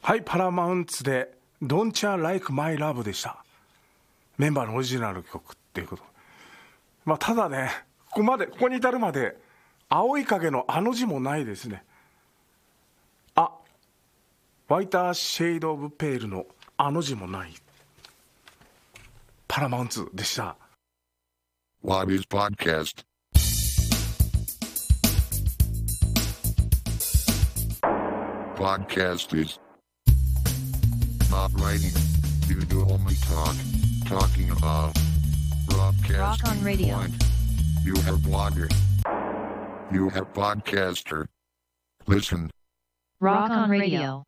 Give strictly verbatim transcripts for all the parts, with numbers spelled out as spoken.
はい、パラマウンツで Don't Ya Like My Love でした。メンバーのオリジナル曲っていうこと。まあ、ただね、ここまで、ここに至るまで、青い影のあの字もないですね。あ、ワイターシェイドオブペールのあの字もない。パラマウンツでした。 What is podcast? Podcast is not writing. You do only talk. Talking about broadcasting. Rock on radio. Point. You have blogger. You have podcaster. Listen. Rock on radio.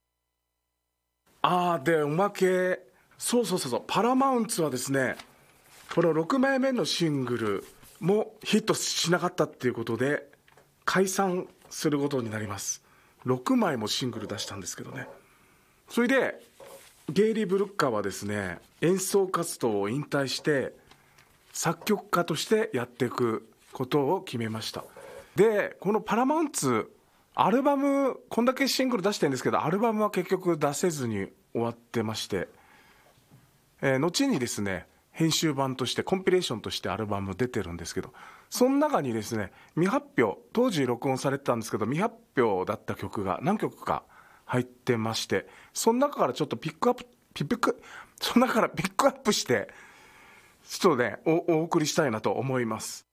あーでおまけ、そうそうそうそう、パラマウンツはですね、このろくまいめのシングルもヒットしなかったっていうことで解散することになります。ろくまいもシングル出したんですけどね。それでゲイリー・ブルッカーはですね、演奏活動を引退して作曲家としてやっていくことを決めました。でこのパラマウンツ、アルバムこんだけシングル出してるんですけど、アルバムは結局出せずに終わってまして、えー、後にですね編集版としてコンピレーションとしてアルバム出てるんですけど、その中にですね未発表、当時録音されてたんですけど未発表だった曲が何曲か入ってまして、その中からちょっとピックアップピックその中からピックアップしてちょっとね お, お送りしたいなと思います。